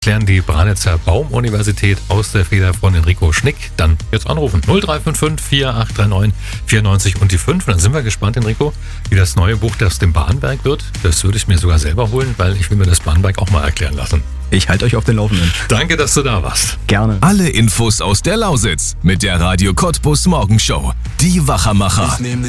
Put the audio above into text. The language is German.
klären die Branitzer Baum-Universität aus der Feder von Enrico Schnick. Dann jetzt anrufen 0355 4839 94 und die 5. Dann sind wir gespannt, Enrico, wie das neue Buch aus dem Bahnwerk wird. Das würde ich mir sogar selber holen, weil ich will mir das Bahnwerk auch mal erklären lassen. Ich halte euch auf den Laufenden. Danke, dass du da warst. Gerne. Alle Infos aus der Lausitz mit der Radio Cottbus Morgenshow. Die Wachermacher.